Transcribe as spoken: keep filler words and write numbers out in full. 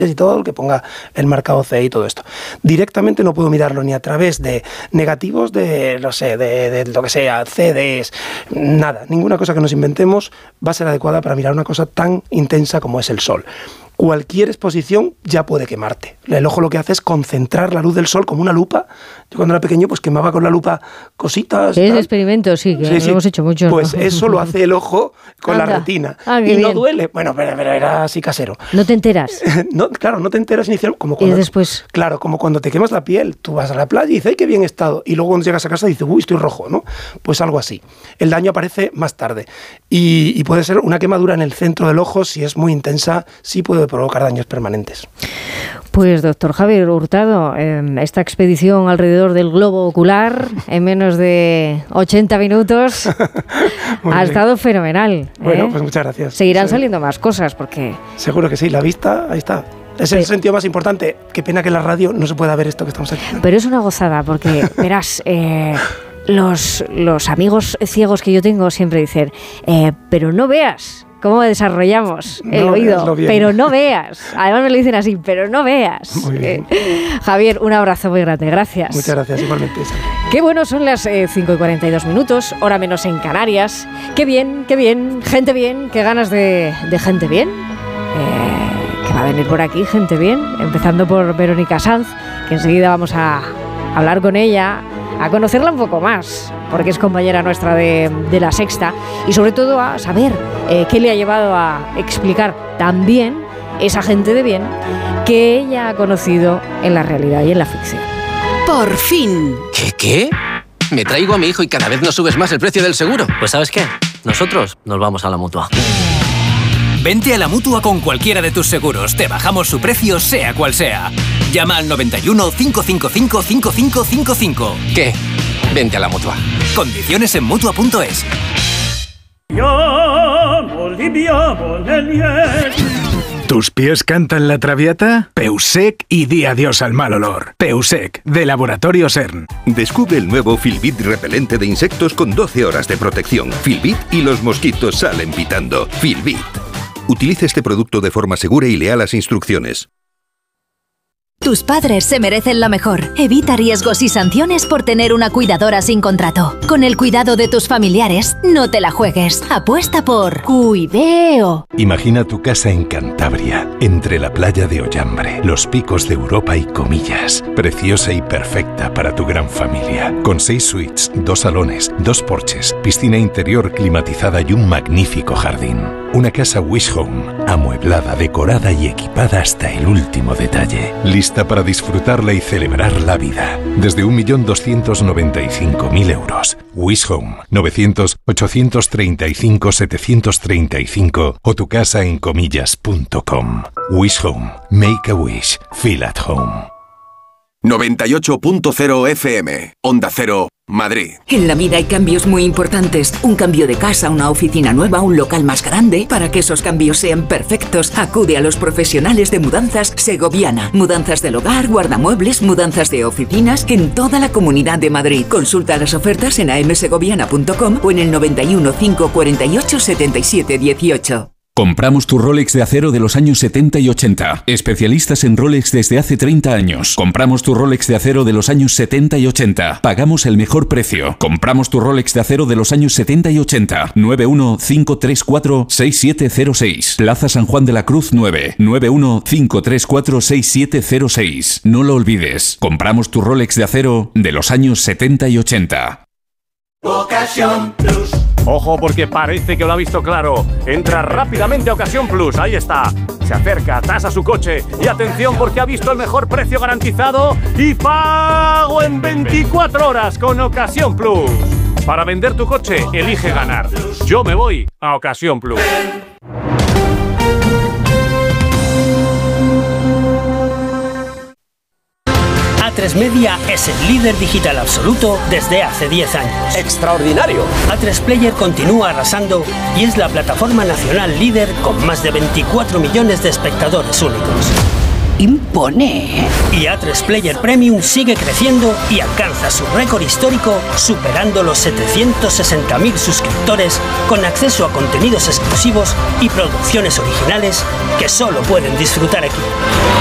y todo, que ponga el marcado C E y todo esto. Directamente no puedo mirarlo ni a través de negativos de, no sé, de, de lo que sea, C Ds, nada. Ninguna cosa que nos inventemos va a ser adecuada para mirar una cosa tan intensa como es el sol. Cualquier exposición ya puede quemarte. El ojo lo que hace es concentrar la luz del sol como una lupa. Yo cuando era pequeño pues quemaba con la lupa cositas. Es experimento, sí, que sí, lo sí. hemos hecho mucho. Pues ¿no? Eso lo hace el ojo con Anda. la retina. Ah, y bien. no duele. Bueno, pero, pero era así casero. ¿No te enteras? no, claro, no te enteras inicialmente. Como cuando, y después... Claro, como cuando te quemas la piel. Tú vas a la playa y dices, ¡ay, qué bien he estado! Y luego cuando llegas a casa dices, ¡uy, estoy rojo! ¿no? Pues algo así. El daño aparece más tarde. Y, y puede ser una quemadura en el centro del ojo, si es muy intensa, sí puede provocar daños permanentes. Pues doctor Javier Hurtado, eh, esta expedición alrededor del globo ocular en menos de ochenta minutos ha bien. estado fenomenal. Bueno, ¿eh? pues muchas gracias. Seguirán sí. saliendo más cosas porque... Seguro que sí, la vista, ahí está. Es sí. el sentido más importante. Qué pena que en la radio no se pueda ver esto que estamos aquí. Pero es una gozada porque, verás... Eh, Los, los amigos ciegos que yo tengo siempre dicen, eh, pero no veas cómo desarrollamos el no oído, pero no veas. Además me lo dicen así, pero no veas. Muy bien. Eh, Javier, un abrazo muy grande, gracias. Muchas gracias, igualmente. Qué bueno, son las eh, cinco y cuarenta y dos minutos, hora menos en Canarias. Qué bien, qué bien, gente bien, qué ganas de, de gente bien. Eh, que va a venir por aquí, gente bien, empezando por Verónica Sanz, que enseguida vamos a hablar con ella, a conocerla un poco más, porque es compañera nuestra de, de La Sexta, y sobre todo a saber eh, qué le ha llevado a explicar también esa gente de bien que ella ha conocido en la realidad y en la ficción. ¡Por fin! ¿Qué, qué? Me traigo a mi hijo y cada vez nos subes más el precio del seguro. Pues ¿sabes qué? Nosotros nos vamos a la Mutua. Vente a la Mutua con cualquiera de tus seguros. Te bajamos su precio, sea cual sea. Llama al noventa y uno, cinco cinco cinco, cinco cinco cinco cinco. ¿Qué? Vente a la Mutua. Condiciones en Mutua punto es. ¿Tus pies cantan la traviata? Peusec y di adiós al mal olor. Peusec, de Laboratorio CERN. Descubre el nuevo Filbit repelente de insectos con doce horas de protección. Filbit y los mosquitos salen pitando. Filbit. Utilice este producto de forma segura y lea las instrucciones. Tus padres se merecen lo mejor. Evita riesgos y sanciones por tener una cuidadora sin contrato. Con el cuidado de tus familiares, no te la juegues. Apuesta por Cuideo. Imagina tu casa en Cantabria, entre la playa de Ollambre, los picos de Europa y Comillas. Preciosa y perfecta para tu gran familia. Con seis suites, dos salones, dos porches, piscina interior climatizada y un magnífico jardín. Una casa Wish Home, amueblada, decorada y equipada hasta el último detalle. Lista para disfrutarla y celebrar la vida. Desde un millón doscientos noventa y cinco mil euros. Wish Home, novecientos, ochocientos treinta y cinco, setecientos treinta y cinco o tu casa en comillas punto com. Wish Home, make a wish, feel at home. noventa y ocho punto cero F M, Onda Cero, Madrid. En la vida hay cambios muy importantes. Un cambio de casa, una oficina nueva, un local más grande. Para que esos cambios sean perfectos, acude a los profesionales de Mudanzas Segoviana. Mudanzas del hogar, guardamuebles, mudanzas de oficinas en toda la Comunidad de Madrid. Consulta las ofertas en a m segoviana punto com o en el noventa y uno, cinco cuarenta y ocho, setenta y siete dieciocho. Compramos tu Rolex de acero de los años setenta y ochenta. Especialistas en Rolex desde hace treinta años. Compramos tu Rolex de acero de los años setenta y ochenta. Pagamos el mejor precio. Compramos tu Rolex de acero de los años setenta y ochenta. nueve uno cinco tres cuatro seis siete cero seis. Plaza San Juan de la Cruz nueve. nueve uno cinco tres cuatro seis siete cero seis. No lo olvides. Compramos tu Rolex de acero de los años setenta y ochenta. Ocasión Plus. Ojo, porque parece que lo ha visto claro. Entra rápidamente a Ocasión Plus, ahí está. Se acerca, tasa su coche y atención porque ha visto el mejor precio garantizado y pago en veinticuatro horas con Ocasión Plus. Para vender tu coche, elige ganar. Yo me voy a Ocasión Plus. A tres Media es el líder digital absoluto desde hace diez años. ¡Extraordinario! A tres Player continúa arrasando y es la plataforma nacional líder con más de veinticuatro millones de espectadores únicos. impone. Y A tres Player Premium sigue creciendo y alcanza su récord histórico, superando los setecientos sesenta mil suscriptores, con acceso a contenidos exclusivos y producciones originales que solo pueden disfrutar aquí.